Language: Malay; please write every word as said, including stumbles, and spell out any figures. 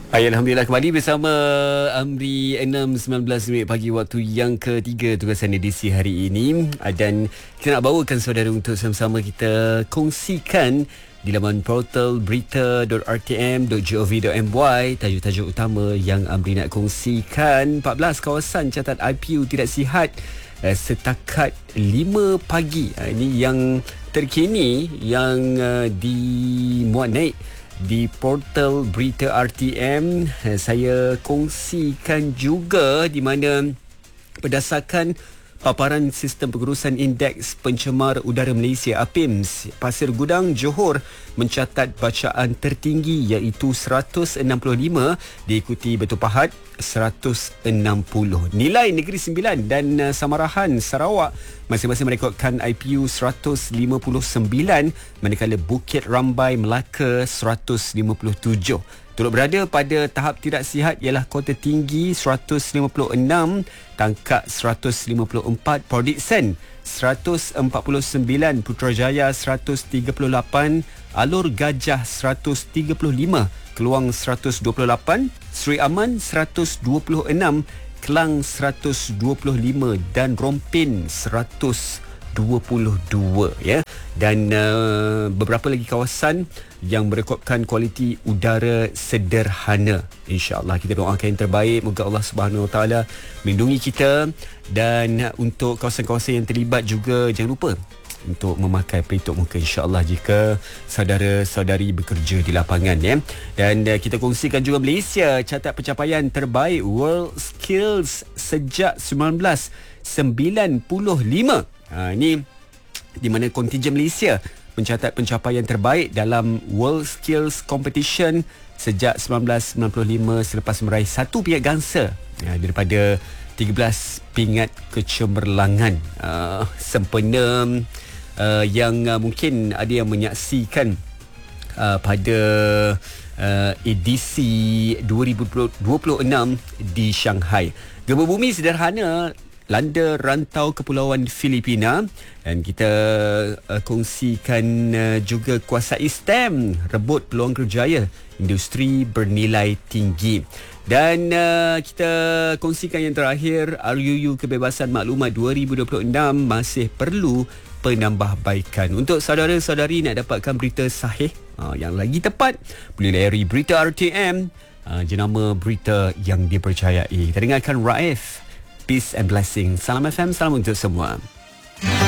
Baik, Alhamdulillah kembali bersama Amri enam sembilan belas minit pagi waktu yang ketiga tugasan edisi hari ini. Dan kita nak bawakan saudara untuk sama-sama kita kongsikan di laman portal berita dot r t m dot gov dot m y tajuk-tajuk utama yang Amri nak kongsikan. empat belas kawasan catat I P U tidak sihat eh, setakat lima pagi. Eh, ini yang terkini yang uh, dimuat naik di portal berita R T M. Saya kongsikan juga di mana berdasarkan paparan sistem pengurusan indeks pencemar udara Malaysia A P I M S, Pasir Gudang Johor mencatat bacaan tertinggi iaitu seratus enam puluh lima, diikuti Batu Pahat seratus enam puluh. Nilai Negeri Sembilan dan uh, Samarahan Sarawak masing-masing merekodkan I P U seratus lima puluh sembilan, manakala Bukit Rambai Melaka seratus lima puluh tujuh. Turut berada pada tahap tidak sihat ialah Kota Tinggi seratus lima puluh enam, Tangkak seratus lima puluh empat, Port Dickson seratus empat puluh sembilan, Putrajaya seratus tiga puluh lapan, Alor Gajah seratus tiga puluh lima, Keluang seratus dua puluh lapan, Seri Aman seratus dua puluh enam, Kelang seratus dua puluh lima dan Rompin seratus dua puluh dua, ya. Dan uh, beberapa lagi kawasan yang merekodkan kualiti udara sederhana. InsyaAllah kita doakan yang terbaik, moga Allah Subhanahu Wa Taala melindungi kita. Dan untuk kawasan-kawasan yang terlibat juga jangan lupa untuk memakai pelitup muka, insyaAllah, jika saudara-saudari bekerja di lapangan, ya. Dan uh, kita kongsikan juga Malaysia catat pencapaian terbaik World Skills sejak sembilan belas sembilan puluh lima. Ha, ini di mana kontingen Malaysia mencatat pencapaian terbaik dalam World Skills Competition sejak sembilan belas sembilan puluh lima selepas meraih satu pingat gangsa ya, daripada tiga belas pingat kecemerlangan. Uh, sempena uh, yang uh, mungkin ada yang menyaksikan uh, pada uh, edisi dua ribu dua puluh enam di Shanghai. Gempa bumi sederhana landa rantau kepulauan Filipina, dan kita uh, kongsikan uh, juga kuasai STEM rebut peluang kerjaya industri bernilai tinggi. Dan uh, kita kongsikan yang terakhir, R U U Kebebasan Maklumat dua ribu dua puluh enam masih perlu penambahbaikan. Untuk saudara-saudari nak dapatkan berita sahih uh, yang lagi tepat, boleh layari Berita R T M, uh, jenama berita yang dipercayai. Kita dengarkan Raif, Peace and Blessing. Salam F M, salam untuk semua.